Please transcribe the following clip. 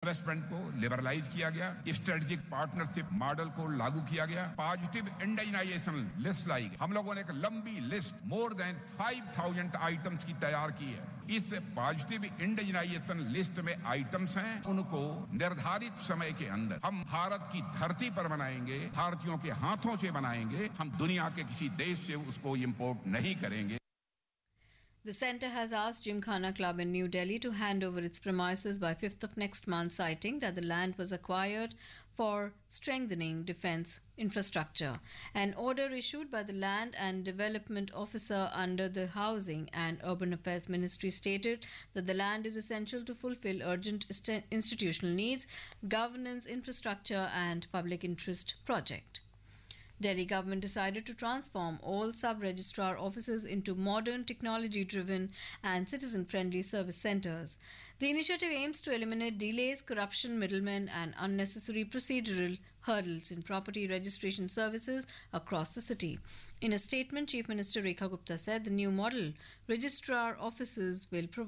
Investment को liberalise किया गया, स्ट्रेटेजिक पार्टनरशिप मॉडल को लागू किया गया, पॉजिटिव इंडिजिनाइजेशन लिस्ट लाई गई। हम लोगों ने एक लंबी लिस्ट मोर देन 5000 आइटम्स की तैयार की है। इस पॉजिटिव इंडिजिनाइजेशन लिस्ट में आइटम्स हैं, उनको निर्धारित समय के अंदर हम भारत की धरती पर बनाएंगे, भारतीयों के हाथों से बनाएंगे, हम दुनिया के किसी देश से उसको इंपोर्ट नहीं करेंगे। The centre has asked Gymkhana Club in New Delhi to hand over its premises by 5th of next month, citing that the land was acquired for strengthening defence infrastructure. An order issued by the Land and Development Officer under the Housing and Urban Affairs Ministry stated that the land is essential to fulfill urgent institutional needs, governance, infrastructure and public interest project. Delhi government decided to transform all sub-registrar offices into modern, technology-driven and citizen-friendly service centres. The initiative aims to eliminate delays, corruption, middlemen and unnecessary procedural hurdles in property registration services across the city. In a statement, Chief Minister Rekha Gupta said the new model registrar offices will provide